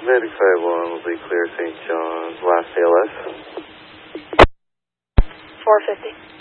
Medic 51 will be clear St. John's, last ALS. 450.